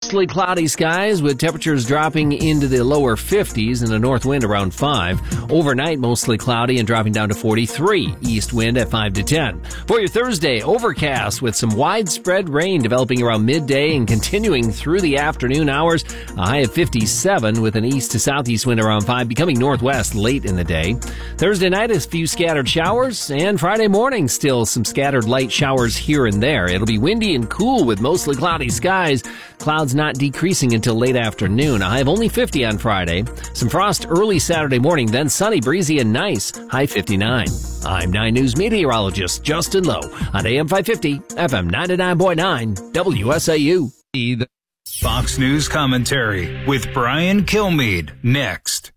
mostly cloudy skies with temperatures dropping into the lower 50s and a north wind around 5. Overnight, mostly cloudy and dropping down to 43. East wind at 5 to 10. For your Thursday, overcast with some widespread rain developing around midday and continuing through the afternoon hours. A high of 57 with an east to southeast wind around 5, becoming northwest late in the day. Thursday night, a few scattered showers, and Friday morning, still some scattered light showers here and there. It'll be windy and cool with mostly cloudy skies. Clouds not decreasing until late afternoon. A high of only 50 on Friday. Some frost early Saturday morning, then sunny, breezy, and nice. High 59. I'm 9 News meteorologist Justin Lowe on AM 550, FM 99.9, WSAU. Fox News commentary with Brian Kilmeade next.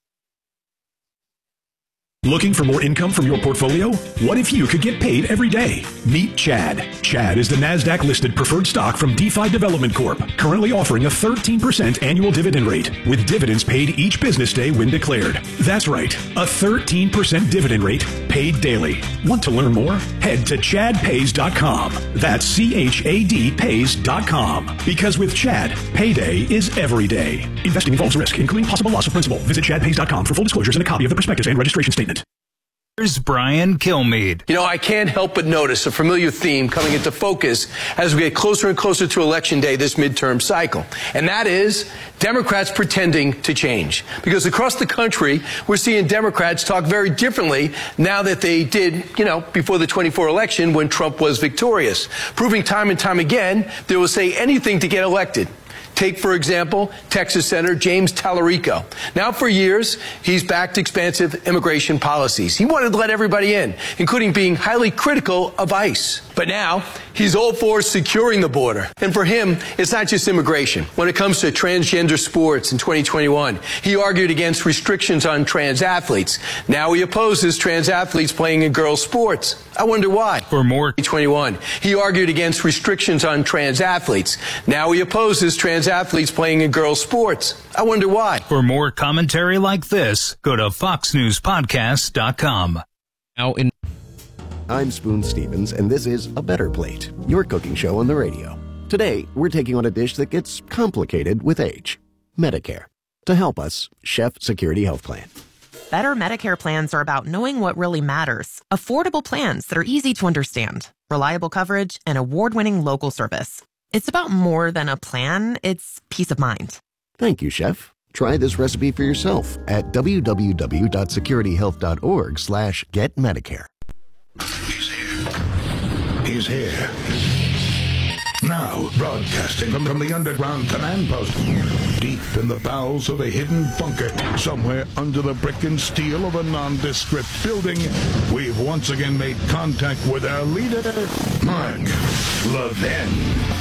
Looking for more income from your portfolio? What if you could get paid every day? Meet Chad. Chad is the NASDAQ-listed preferred stock from DeFi Development Corp., currently offering a 13% annual dividend rate, with dividends paid each business day when declared. That's right, a 13% dividend rate paid daily. Want to learn more? Head to chadpays.com. That's CHAD pays.com. Because with Chad, payday is every day. Investing involves risk, including possible loss of principal. Visit chadpays.com for full disclosures and a copy of the prospectus and registration statement. Here's Brian Kilmeade. You know, I can't help but notice a familiar theme coming into focus as we get closer and closer to Election Day this midterm cycle. And that is Democrats pretending to change. Because across the country, we're seeing Democrats talk very differently now that they did, before the 24 election when Trump was victorious. Proving time and time again, they will say anything to get elected. Take, for example, Texas Senator James Tallarico. Now, for years, he's backed expansive immigration policies. He wanted to let everybody in, including being highly critical of ICE. But now, he's all for securing the border. And for him, it's not just immigration. When it comes to transgender sports in 2021, he argued against restrictions on trans athletes. Now he opposes trans athletes playing in girls' sports. I wonder why. For more 2021, he argued against restrictions on trans athletes. Now he opposes trans athletes playing in girls' sports. I wonder why. For more commentary like this, go to foxnewspodcast.com. I'm Spoon Stevens, and this is A Better Plate, your cooking show on the radio. Today, we're taking on a dish that gets complicated with age: Medicare. To help us, Chef Security Health Plan. Better Medicare plans are about knowing what really matters. Affordable plans that are easy to understand, reliable coverage, and award-winning local service. It's about more than a plan, it's peace of mind. Thank you, Chef. Try this recipe for yourself at www.securityhealth.org/getmedicare. He's here. Now, broadcasting from the underground command post, deep in the bowels of a hidden bunker, somewhere under the brick and steel of a nondescript building, we've once again made contact with our leader, Mark Levin.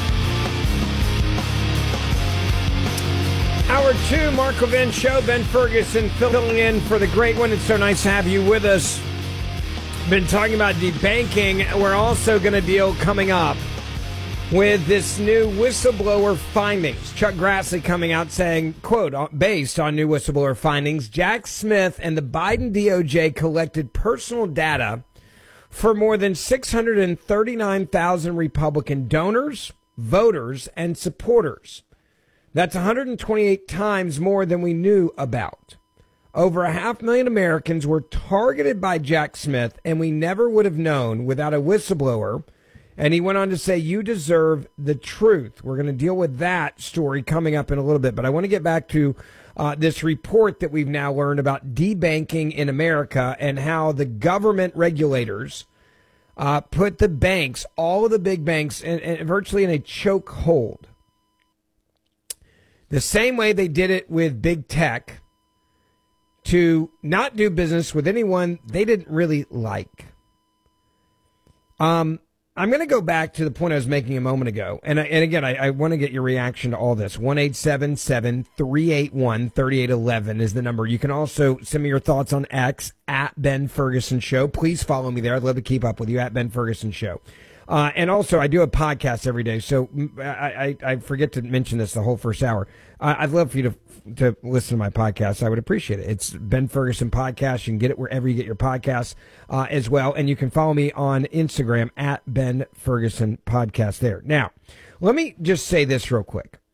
Hour 2, Mark Levin Show. Ben Ferguson filling in for the great one. It's so nice to have you with us. Been talking about debanking. We're also going to deal coming up with this new whistleblower findings. Chuck Grassley coming out saying, quote, based on new whistleblower findings, Jack Smith and the Biden DOJ collected personal data for more than 639,000 Republican donors, voters, and supporters. That's 128 times more than we knew about. Over 500,000 Americans were targeted by Jack Smith, and we never would have known without a whistleblower. And he went on to say, you deserve the truth. We're going to deal with that story coming up in a little bit. But I want to get back to this report that we've now learned about debanking in America and how the government regulators put the banks, all of the big banks, virtually in a chokehold. The same way they did it with big tech to not do business with anyone they didn't really like. I'm going to go back to the point I was making a moment ago. And again, I want to get your reaction to all this. 1-877-381-3811 is the number. You can also send me your thoughts on X, at Ben Ferguson Show. Please follow me there. I'd love to keep up with you, at Ben Ferguson Show. And also, I do a podcast every day, so I forget to mention this the whole first hour. I'd love for you to listen to my podcast. I would appreciate it. It's Ben Ferguson Podcast. You can get it wherever you get your podcasts as well. And you can follow me on Instagram, at Ben Ferguson Podcast there. Now, let me just say this real quick.